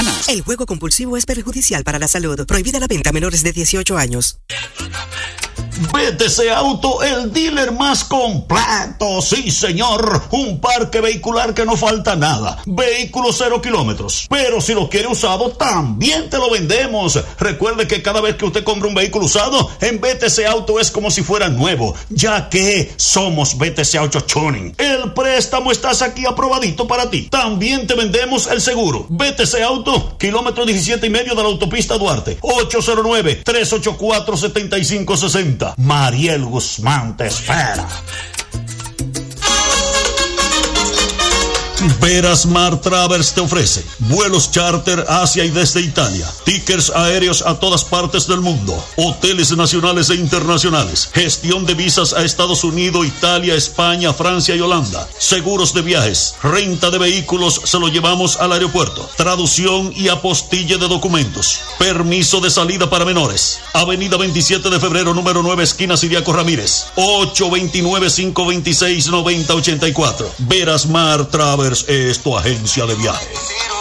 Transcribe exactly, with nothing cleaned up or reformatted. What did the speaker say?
semanas. El juego compulsivo es perjudicial para la salud. Prohibida la venta a menores de dieciocho años. B T C Auto, el dealer más completo, sí señor, un parque vehicular que no falta nada, vehículos cero kilómetros, pero si lo quiere usado también te lo vendemos. Recuerde que cada vez que usted compra un vehículo usado en B T C Auto es como si fuera nuevo, ya que somos B T C Auto Tuning. El préstamo estás aquí aprobadito para ti. También te vendemos el seguro. B T C Auto, kilómetro diecisiete y medio de la autopista Duarte, ocho cero nueve, tres ocho cuatro, siete cinco seis cero. Mariel Guzmán te espera. Verasmar Travels te ofrece vuelos charter hacia y desde Italia, tickets aéreos a todas partes del mundo, hoteles nacionales e internacionales, gestión de visas a Estados Unidos, Italia, España, Francia y Holanda, seguros de viajes, renta de vehículos, se lo llevamos al aeropuerto, traducción y apostille de documentos, permiso de salida para menores. Avenida veintisiete de febrero, número nueve, esquina Siriaco Ramírez, ocho dos nueve, cinco dos seis, nueve cero ocho cuatro. Verasmar Travels es tu agencia de viaje.